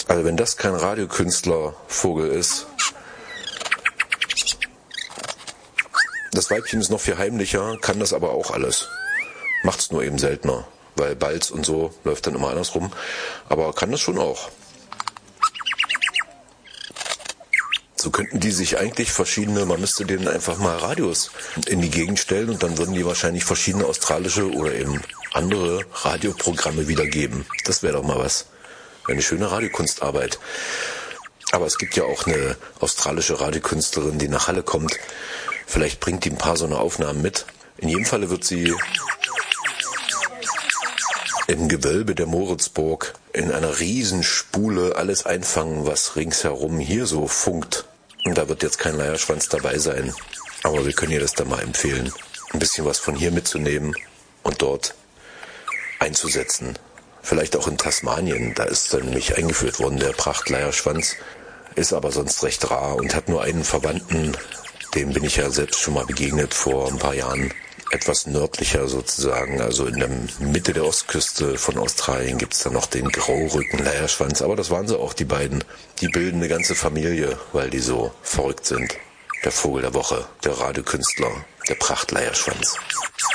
Also wenn das kein Radiokünstlervogel ist, das Weibchen ist noch viel heimlicher, kann das aber auch alles. Macht's nur eben seltener, weil Balz und so läuft dann immer andersrum, aber kann das schon auch. So könnten die sich eigentlich man müsste denen einfach mal Radios in die Gegend stellen und dann würden die wahrscheinlich verschiedene australische oder eben andere Radioprogramme wiedergeben. Das wäre doch mal was. Eine schöne Radiokunstarbeit. Aber es gibt ja auch eine australische Radiokünstlerin, die nach Halle kommt. Vielleicht bringt die ein paar so eine Aufnahmen mit. In jedem Falle wird sie im Gewölbe der Moritzburg in einer Riesenspule alles einfangen, was ringsherum hier so funkt. Und da wird jetzt kein Leierschwanz dabei sein. Aber wir können ihr das dann mal empfehlen, ein bisschen was von hier mitzunehmen und dort einzusetzen. Vielleicht auch in Tasmanien, da ist dann nämlich eingeführt worden, der Prachtleierschwanz, ist aber sonst recht rar und hat nur einen Verwandten, dem bin ich ja selbst schon mal begegnet vor ein paar Jahren. Etwas nördlicher sozusagen, also in der Mitte der Ostküste von Australien gibt's dann noch den Graurücken-Leierschwanz, aber das waren sie auch, die beiden. Die bilden eine ganze Familie, weil die so verrückt sind. Der Vogel der Woche, der Radiokünstler, der Prachtleierschwanz.